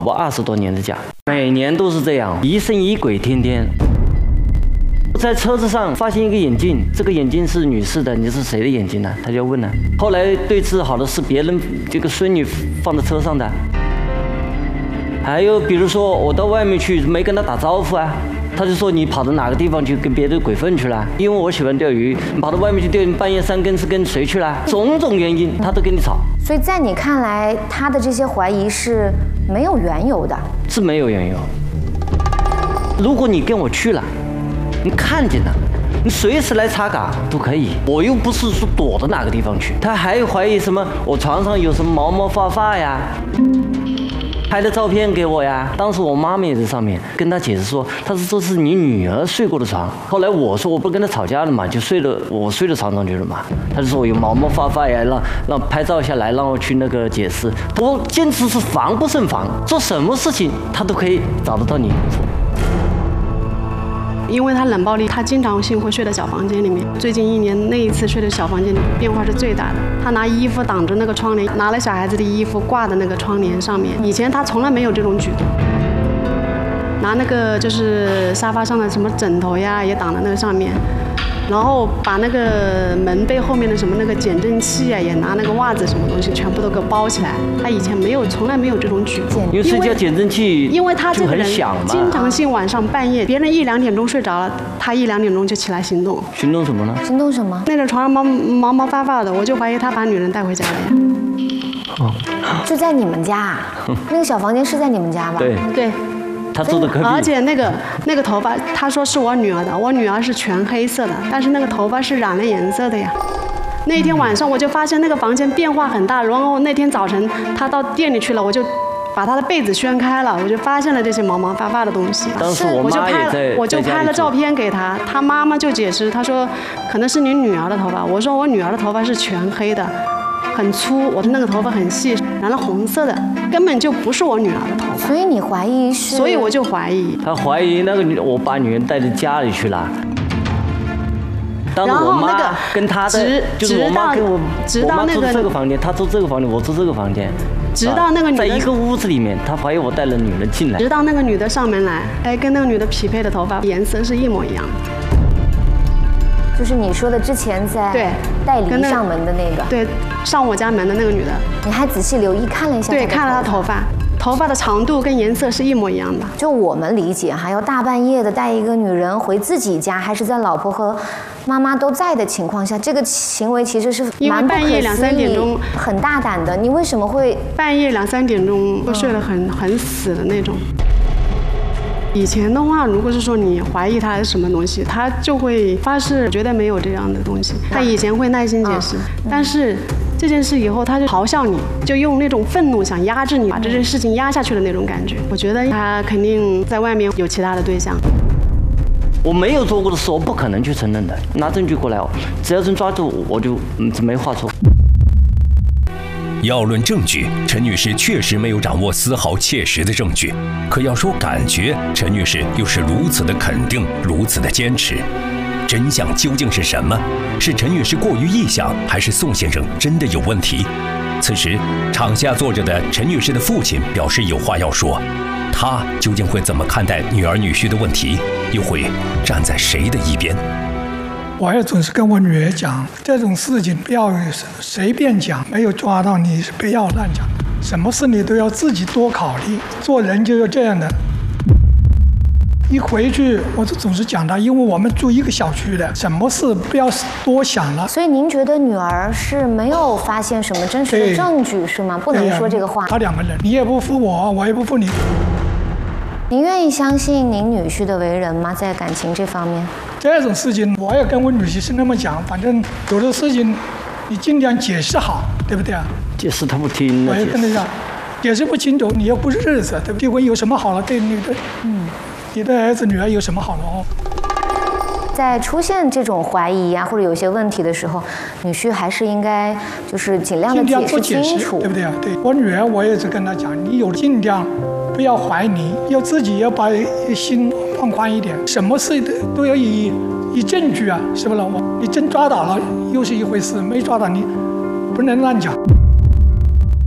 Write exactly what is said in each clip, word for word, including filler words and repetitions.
我二十多年的假，每年都是这样，疑神疑鬼，天天。在车子上发现一个眼镜，这个眼镜是女士的，你是谁的眼镜呢？他就问了。后来对治好的是别人这个孙女放在车上的。还有比如说我到外面去没跟他打招呼啊，他就说你跑到哪个地方去跟别的鬼混去了？因为我喜欢钓鱼，你跑到外面去钓鱼，半夜三更是跟谁去了？种种原因他都跟你吵。 所以在你看来，他的这些怀疑是没有缘由的， 是没有缘由。如果你跟我去了，你看见了，你随时来查岗都可以，我又不是说躲到哪个地方去。他还怀疑什么？我床上有什么毛毛发发呀？拍的照片给我呀，当时我妈妈也在上面，跟他解释说，他说这是你女儿睡过的床。后来我说我不跟他吵架了嘛，就睡了，我睡到床上去了嘛。他就说我有毛毛发发呀，让让拍照下来，让我去那个解释。我坚持是防不胜防，做什么事情他都可以找得到你。 因为他冷暴力，他经常性会睡在小房间里面。最近一年那一次睡在小房间里变化是最大的。他拿衣服挡着那个窗帘，拿了小孩子的衣服挂在那个窗帘上面。以前他从来没有这种举动。拿那个就是沙发上的什么枕头呀也挡在那个上面，然后把那个门背后面的什么那个减震器啊也拿那个袜子什么东西全部都给包起来。他以前没有，从来没有这种举动。 因为睡觉减震器， 因为他这个人经常性晚上半夜，别人一两点钟睡着了，他一两点钟就起来行动。 行动什么呢？ 行动什么？ 那个床上毛毛毛发发的，我就怀疑他把女人带回家了呀。 哦， 就在你们家啊？那个小房间是在你们家吧？ 对对。 他住的隔壁， 而且那个那个头发，他说是我女儿的，我女儿是全黑色的，但是那个头发是染了颜色的呀。那天晚上我就发现那个房间变化很大，然后那天早晨他到店里去了，我就把他的被子掀开了，我就发现了这些毛毛发发的东西。 当时我妈也在， 我就拍了照片给他，他妈妈就解释，他说可能是你女儿的头发。我说我女儿的头发是全黑的。很粗，我的那个头发很细，染了红色的，根本就不是我女儿的头发。 所以你怀疑是？ 所以我就怀疑。 他怀疑那个女，我把女人带到家里去了。当时我妈跟他的，就是我妈跟我， 直到那个我妈住这个房间，她住这个房间，我住这个房间。 直到那个女的在一个屋子里面，他怀疑我带了女人进来。 直到那个女的上门来，哎，跟那个女的匹配的头发颜色是一模一样的。 就是你说的之前在代理上门的那个， 对，上我家门的那个女的， 你还仔细留意看了一下， 对，看了她头发，头发的长度跟颜色是一模一样的。 就我们理解，还要大半夜的带一个女人回自己家，还是在老婆和妈妈都在的情况下，这个行为其实是蛮不可思议，两三点钟很大胆的。你为什么会半夜两三点钟会睡得很很死的那种？以前的话，如果是说你怀疑他是什么东西，他就会发誓绝对没有这样的东西。他以前会耐心解释，但是这件事以后他就咆哮你，就用那种愤怒想压制你，把这件事情压下去的那种感觉。我觉得他肯定在外面有其他的对象。 我没有做过的事，我不可能去承认的。拿证据过来，只要人抓住我就嗯没话说。 要论证据，陈女士确实没有掌握丝毫切实的证据。可要说感觉，陈女士又是如此的肯定，如此的坚持。真相究竟是什么？是陈女士过于臆想，还是宋先生真的有问题？此时，场下坐着的陈女士的父亲表示有话要说。他究竟会怎么看待女儿女婿的问题？又会站在谁的一边？ 我也总是跟我女儿讲，这种事情不要随便讲，没有抓到你不要乱讲，什么事你都要自己多考虑，做人就要这样的。一回去我就总是讲他，因为我们住一个小区的，什么事不要多想了。 所以您觉得女儿是没有发现什么真实的证据是吗？不能说这个话。 他两个人，你也不服我，我也不服你。 您愿意相信您女婿的为人吗？在感情这方面？ 这种事情我也跟我女婿是那么讲，反正有的事情你尽量解释好，对不对啊？ 解释他不听。 我也跟他讲，解释不清楚，你又不是日子，对不对？我有什么好了？对你的，嗯，你的儿子女儿有什么好了哦？ 在出现这种怀疑啊，或者有些问题的时候，女婿还是应该就是尽量的解释清楚， 对不对啊？对我女儿，我也是跟她讲，你有尽量不要怀疑，要自己要把心放宽一点，什么事都都要以以证据啊，是不是？我你真抓到了又是一回事，没抓到你不能乱讲。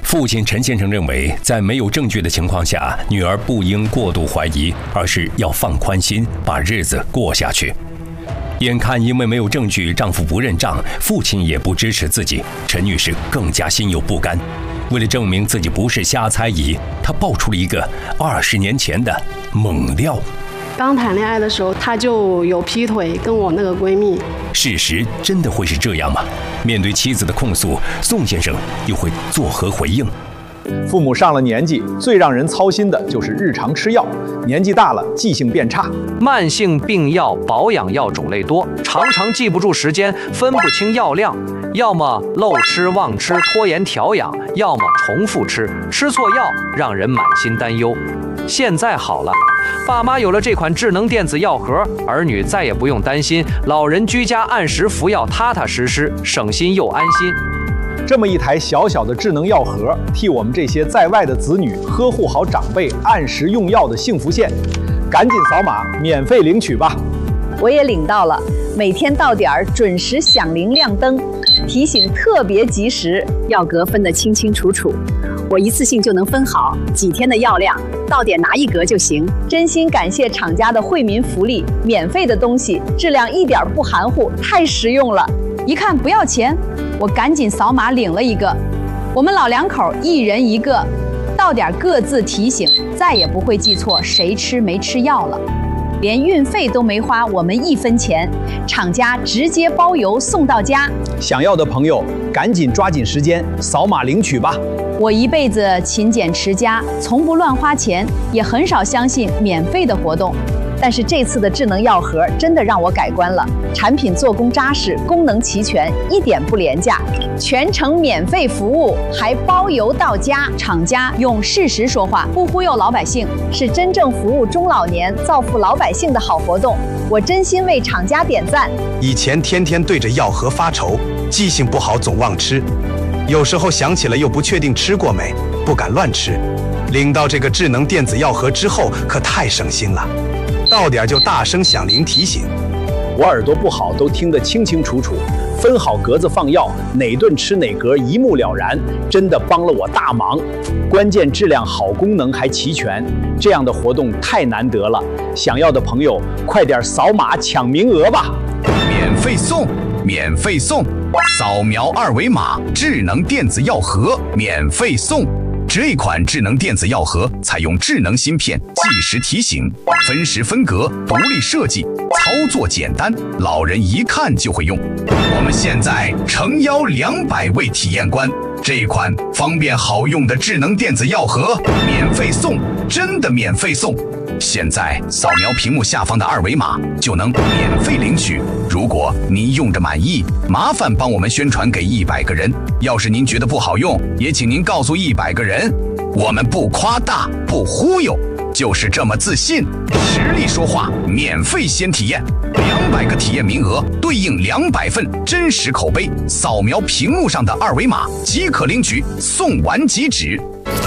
父亲陈先生认为，在没有证据的情况下，女儿不应过度怀疑，而是要放宽心，把日子过下去。眼看因为没有证据，丈夫不认账，父亲也不支持自己，陈女士更加心有不甘。为了证明自己不是瞎猜疑，她爆出了一个二十年前的猛料。 刚谈恋爱的时候，他就有劈腿，跟我那个闺蜜。 事实真的会是这样吗？面对妻子的控诉，宋先生又会作何回应？ 父母上了年纪，最让人操心的就是日常吃药。年纪大了，记性变差。 慢性病药、保养药种类多，常常记不住时间，分不清药量，要么漏吃忘吃、拖延调养，要么重复吃，吃错药让人满心担忧。现在好了，爸妈有了这款智能电子药盒，儿女再也不用担心，老人居家按时服药，踏踏实实，省心又安心。 这么一台小小的智能药盒，替我们这些在外的子女呵护好长辈，按时用药的幸福线。赶紧扫码免费领取吧！ 我也领到了，每天到点儿准时响铃亮灯，提醒特别及时，药格分得清清楚楚，我一次性就能分好几天的药量，到点拿一格就行。真心感谢厂家的惠民福利，免费的东西质量一点不含糊，太实用了。一看不要钱，我赶紧扫码领了一个。我们老两口一人一个，到点各自提醒，再也不会记错谁吃没吃药了。连运费都没花我们一分钱，厂家直接包邮送到家。 想要的朋友赶紧抓紧时间扫码领取吧。 我一辈子勤俭持家，从不乱花钱，也很少相信免费的活动。但是这次的智能药盒真的让我改观了，产品做工扎实，功能齐全，一点不廉价，全程免费服务，还包邮到家。厂家用事实说话，不忽悠老百姓，是真正服务中老年、造福老百姓的好活动。我真心为厂家点赞。 以前天天对着药盒发愁，记性不好总忘吃，有时候想起了又不确定吃过没，不敢乱吃。领到这个智能电子药盒之后，可太省心了。到点就大声响铃提醒， 我耳朵不好都听得清清楚楚，分好格子放药，哪顿吃哪格一目了然，真的帮了我大忙。关键质量好，功能还齐全，这样的活动太难得了。想要的朋友快点扫码抢名额吧！ 免费送，免费送，扫描二维码，智能电子药盒免费送。这款智能电子药盒采用智能芯片，计时提醒，分时分格，独立设计，操作简单，老人一看就会用。我们现在诚邀两百位体验官，这款方便好用的智能电子药盒免费送，真的免费送！现在扫描屏幕下方的二维码就能免费领取。如果您用着满意，麻烦帮我们宣传给一百个人。要是您觉得不好用，也请您告诉一百个人。我们不夸大，不忽悠，就是这么自信。实力说话，免费先体验，两百个体验名额对应两百份真实口碑。扫描屏幕上的二维码即可领取，送完即止。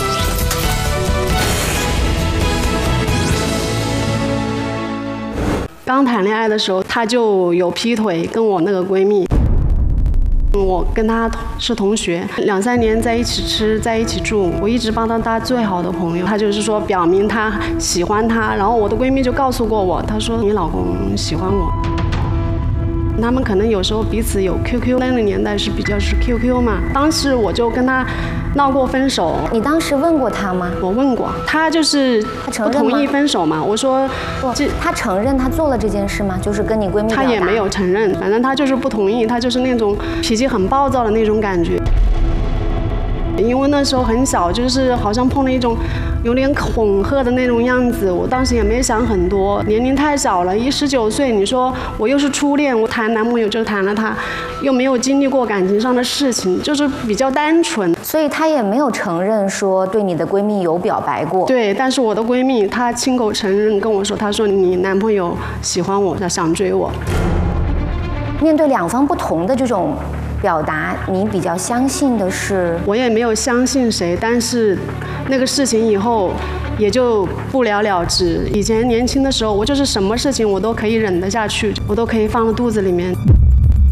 刚谈恋爱的时候，他就有劈腿，跟我那个闺蜜。我跟他是同学，两三年在一起吃，在一起住，我一直帮他当最好的朋友。他就是说表明他喜欢他，然后我的闺蜜就告诉过我，她说你老公喜欢我。他们可能有时候彼此有 Q Q， 那个年代是比较是 Q Q 嘛。当时我就跟他闹过分手。 你当时问过他吗？ 我问过，他就是不同意分手嘛。我说， 这他承认他做了这件事吗？就是跟你闺蜜表达。 他也没有承认，反正他就是不同意，他就是那种脾气很暴躁的那种感觉。因为那时候很小，就是好像碰了一种有点恐吓的那种样子，我当时也没想很多，年龄太小了，一十九岁，你说我又是初恋，我谈男朋友就谈了他，又没有经历过感情上的事情，就是比较单纯， 所以她也没有承认说对你的闺蜜有表白过。 对，但是我的闺蜜她亲口承认跟我说，她说你男朋友喜欢我，他想追我。 面对两方不同的这种表达，你比较相信的是？ 我也没有相信谁，但是那个事情以后也就不了了之。以前年轻的时候，我就是什么事情我都可以忍得下去，我都可以放到肚子里面。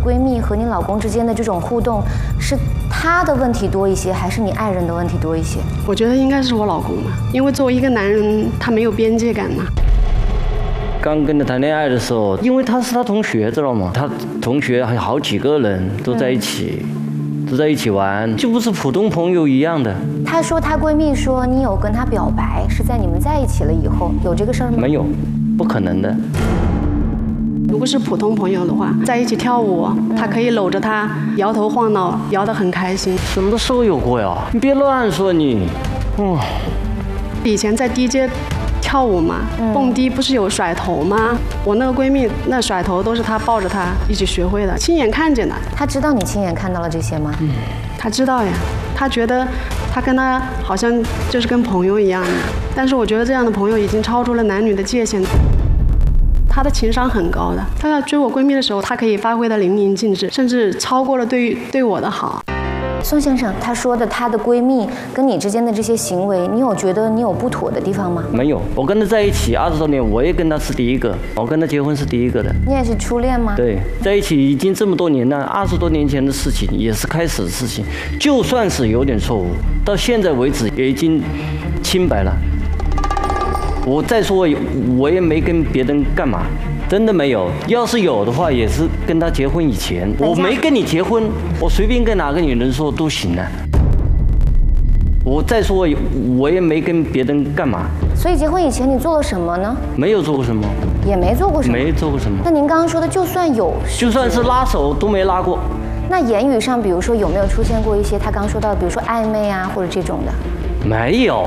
闺蜜和你老公之间的这种互动，是他的问题多一些，还是你爱人的问题多一些？ 我觉得应该是我老公嘛，因为作为一个男人，他没有边界感嘛。 刚跟他谈恋爱的时候，因为他是他同学，知道吗？他同学还有好几个人都在一起。嗯都在一起玩，就不是普通朋友一样的。 她说她闺蜜说你有跟她表白，是在你们在一起了以后，有这个事儿吗？ 没有，不可能的。 如果是普通朋友的话，在一起跳舞，他可以搂着她摇头晃脑，摇得很开心。 什么时候有过呀？你别乱说你。嗯， 以前在 D J 跳舞嘛，蹦迪不是有甩头吗？我那个闺蜜那甩头都是她抱着她一起学会的，亲眼看见的。 她知道你亲眼看到了这些吗？ 嗯，她知道呀。她觉得她跟她好像就是跟朋友一样的，但是我觉得这样的朋友已经超出了男女的界限。她的情商很高的，她要追我闺蜜的时候，她可以发挥得淋漓尽致，甚至超过了对对我的好。 宋先生，她说的她的闺蜜跟你之间的这些行为，你有觉得你有不妥的地方吗？ 没有，我跟她在一起二十多年，我也跟她是第一个，我跟她结婚是第一个的。 你也是初恋吗？ 对，在一起已经这么多年了，二十多年前的事情也是开始的事情，就算是有点错误，到现在为止也已经清白了。我再说，我也没跟别人干嘛。真的没有，要是有的话，也是跟他结婚以前。我没跟你结婚，我随便跟哪个女人说都行啊。我再说，我也没跟别人干嘛。 所以结婚以前你做了什么呢？ 没有做过什么， 也没做过什么， 没做过什么。 那您刚刚说的，就算有， 就算是拉手都没拉过。 那言语上，比如说有没有出现过一些他刚说到的，比如说暧昧啊，或者这种的？ 没有。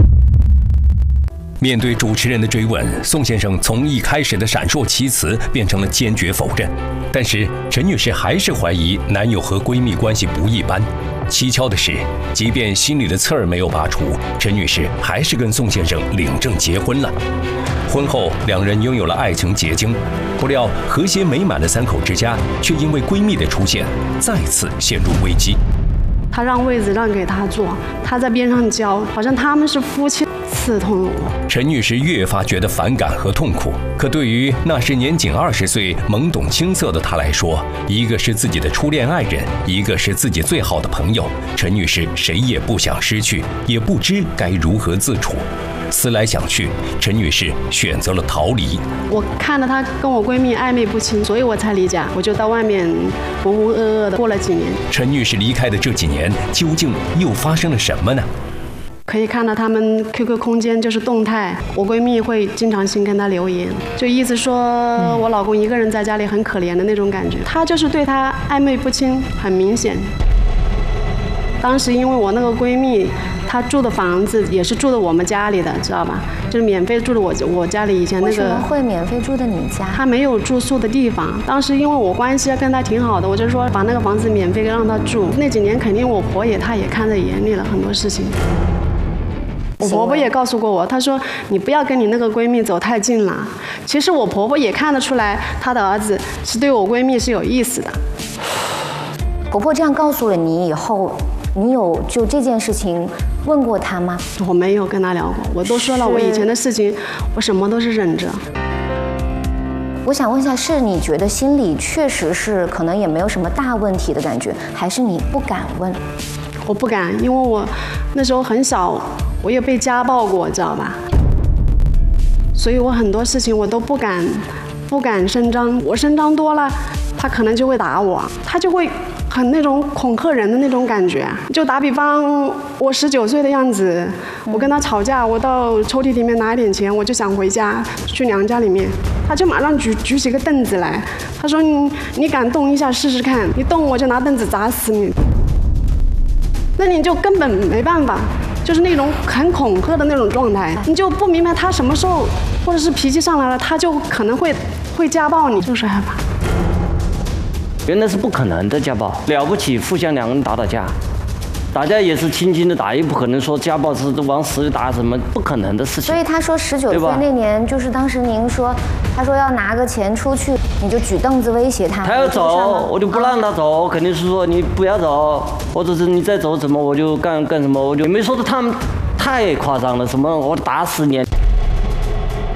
面对主持人的追问，宋先生从一开始的闪烁其词变成了坚决否认。但是陈女士还是怀疑男友和闺蜜关系不一般。蹊跷的是，即便心里的刺儿没有拔除，陈女士还是跟宋先生领证结婚了。婚后，两人拥有了爱情结晶。不料和谐美满的三口之家，却因为闺蜜的出现，再次陷入危机。 他让位子让给他坐，他在边上教，好像他们是夫妻，刺痛了我。 陈女士越发觉得反感和痛苦。可对于那时年仅二十岁、懵懂青涩的她来说，一个是自己的初恋爱人，一个是自己最好的朋友，陈女士谁也不想失去，也不知该如何自处。思来想去，陈女士选择了逃离。 我看到她跟我闺蜜暧昧不清，所以我才离家，我就到外面浑浑噩噩的过了几年。 陈女士离开的这几年，究竟又发生了什么呢？ 可以看到他们 Q Q 空间就是动态，我闺蜜会经常性跟她留言，就意思说我老公一个人在家里很可怜的那种感觉。她就是对她暧昧不清，很明显。当时因为我那个闺蜜，她住的房子也是住的我们家里的，知道吧？就是免费住的我我家里以前那个。为什么会免费住的你家？ 她没有住宿的地方。当时因为我关系跟她挺好的，我就说把那个房子免费让她住。那几年肯定我婆也她也看在眼里了，很多事情。我婆婆也告诉过我，她说你不要跟你那个闺蜜走太近了。其实我婆婆也看得出来，她的儿子是对我闺蜜是有意思的。 婆婆这样告诉了你以后，你有就这件事情问过她吗？ 我没有跟她聊过，我都说了我以前的事情，我什么都是忍着。 我想问一下，是你觉得心里确实是可能也没有什么大问题的感觉，还是你不敢问？ 我不敢，因为我那时候很小，我也被家暴过，知道吧？所以我很多事情我都不敢，不敢声张。我声张多了，他可能就会打我，他就会很那种恐吓人的那种感觉。就打比方，我十九岁的样子，我跟他吵架，我到抽屉里面拿一点钱，我就想回家去娘家里面，他就马上举举起个凳子来，他说你你敢动一下试试看，你动我就拿凳子砸死你。那你就根本没办法，就是那种很恐吓的那种状态，你就不明白他什么时候或者是脾气上来了，他就可能会会家暴你，就是害怕。 原来是不可能的家暴，了不起互相两个人打打架，打架也是轻轻的打，也不可能说家暴是往死里打什么，不可能的事情。 所以他说十九岁那年，就是当时您说，他说要拿个钱出去，你就举凳子威胁他。 他要走，我就不让他走，肯定是说你不要走，或者是你再走怎么我就干干什么，我就没说的他们太夸张了，什么我打死你。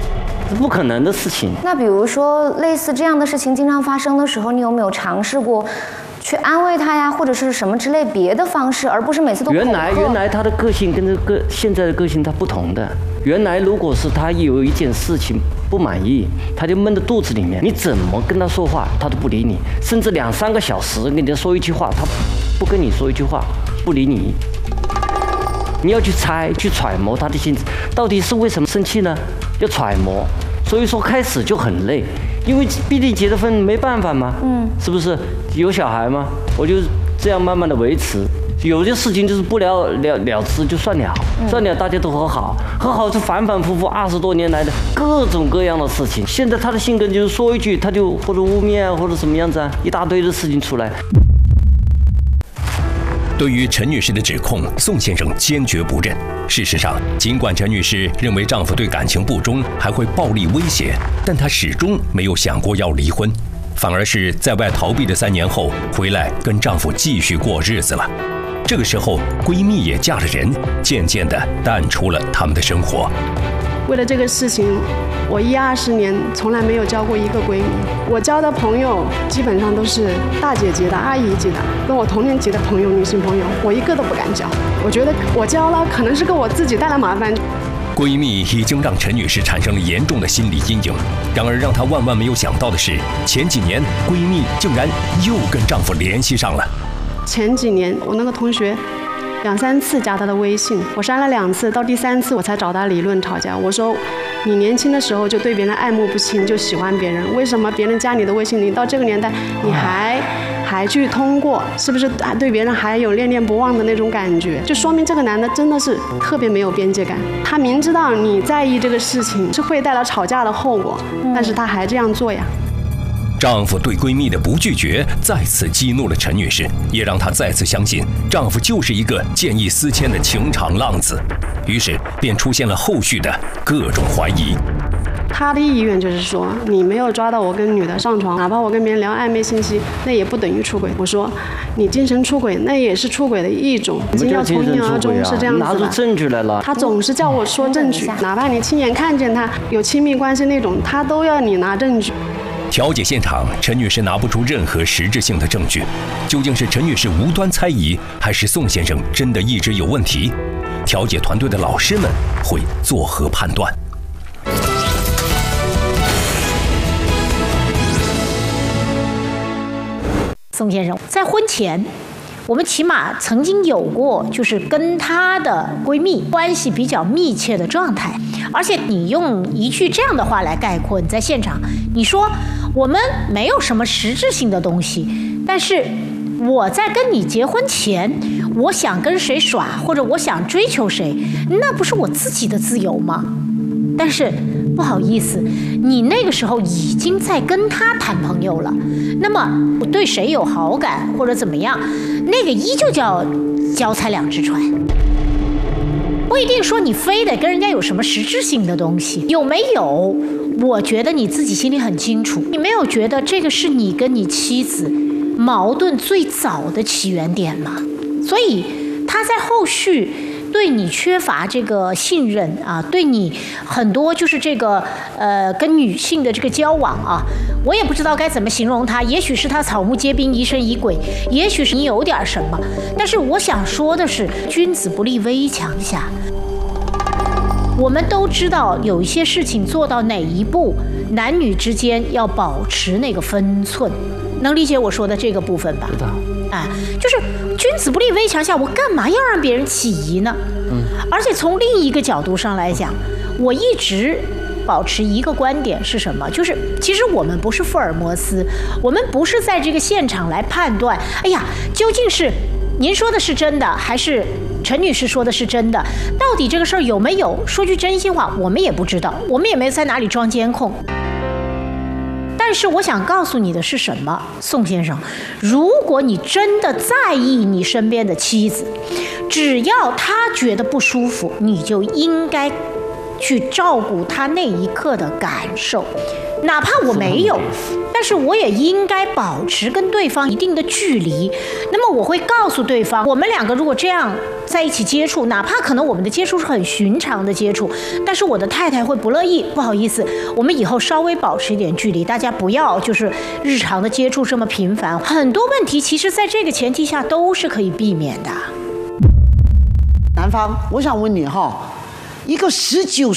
不可能的事情。 那比如说类似这样的事情经常发生的时候，你有没有尝试过去安慰他呀，或者是什么之类别的方式，而不是每次都恐吓？ 原来原来他的个性跟这个现在的个性他不同的。原来如果是他有一件事情不满意，他就闷在肚子里面，你怎么跟他说话，他都不理你，甚至两三个小时跟你说一句话，他不跟你说一句话，不理你。你要去猜去揣摩他的性子，到底是为什么生气呢？要揣摩。所以说开始就很累，因为毕竟结了婚没办法嘛，嗯，是不是有小孩嘛？我就这样慢慢的维持。有些事情就是不了了了之就算了，算了，大家都和好，和好是反反复复二十多年来的各种各样的事情。现在他的性格就是说一句，他就或者污蔑啊，或者什么样子啊，一大堆的事情出来。 对于陈女士的指控，宋先生坚决不认。事实上，尽管陈女士认为丈夫对感情不忠，还会暴力威胁，但她始终没有想过要离婚，反而是在外逃避的三年后回来跟丈夫继续过日子了。这个时候，闺蜜也嫁了人，渐渐地淡出了他们的生活。 为了这个事情，我一二十年从来没有交过一个闺蜜。我交的朋友基本上都是大姐级的、阿姨级的，跟我同年级的朋友、女性朋友，我一个都不敢交。我觉得我交了，可能是给我自己带来麻烦。 闺蜜已经让陈女士产生了严重的心理阴影。然而，让她万万没有想到的是，前几年闺蜜竟然又跟丈夫联系上了。 前几年，我那个同学两三次加他的微信，我删了两次，到第三次我才找他理论吵架。我说，你年轻的时候就对别人爱慕不清，就喜欢别人，为什么别人加你的微信，你到这个年代你还还去通过，是不是对别人还有恋恋不忘的那种感觉？就说明这个男的真的是特别没有边界感。他明知道你在意这个事情是会带来吵架的后果，但是他还这样做呀。 丈夫对闺蜜的不拒绝，再次激怒了陈女士，也让她再次相信丈夫就是一个见异思迁的情场浪子。于是便出现了后续的各种怀疑。 他的意愿就是说，你没有抓到我跟女的上床，哪怕我跟别人聊暧昧信息，那也不等于出轨。我说，你精神出轨，那也是出轨的一种。 什么叫从一而终是这样子的。 拿出证据来了。 他总是叫我说证据，哪怕你亲眼看见他有亲密关系那种，他都要你拿证据。 调解现场，陈女士拿不出任何实质性的证据，究竟是陈女士无端猜疑，还是宋先生真的意志有问题？调解团队的老师们会作何判断？ 宋先生在婚前，我们起码曾经有过就是跟她的闺蜜关系比较密切的状态，而且你用一句这样的话来概括，你在现场你说我们没有什么实质性的东西，但是我在跟你结婚前，我想跟谁耍或者我想追求谁，那不是我自己的自由吗？但是不好意思，你那个时候已经在跟他谈朋友了，那么我对谁有好感或者怎么样，那个依旧叫脚踩两只船，不一定说你非得跟人家有什么实质性的东西，有没有？我觉得你自己心里很清楚，你没有觉得这个是你跟你妻子矛盾最早的起源点吗？所以他在后续对你缺乏这个信任啊，对你很多就是这个呃跟女性的这个交往啊，我也不知道该怎么形容他，也许是他草木皆兵疑神疑鬼，也许是你有点什么，但是我想说的是，君子不立危墙下。我们都知道有一些事情做到哪一步，男女之间要保持那个分寸，能理解我说的这个部分吧？哎，就是君子不立危墙下，我干嘛要让别人起疑呢？嗯，而且从另一个角度上来讲，我一直保持一个观点是什么？就是其实我们不是福尔摩斯，我们不是在这个现场来判断，哎呀，究竟是您说的是真的，还是陈女士说的是真的？到底这个事儿有没有？说句真心话，我们也不知道，我们也没有在哪里装监控。但是我想告诉你的是什么，宋先生，如果你真的在意你身边的妻子，只要她觉得不舒服，你就应该去照顾他那一刻的感受，哪怕我没有，但是我也应该保持跟对方一定的距离。那么我会告诉对方，我们两个如果这样在一起接触，哪怕可能我们的接触是很寻常的接触，但是我的太太会不乐意，不好意思，我们以后稍微保持一点距离，大家不要就是日常的接触这么频繁。很多问题其实在这个前提下都是可以避免的。 男方，我想问你哈，一个十九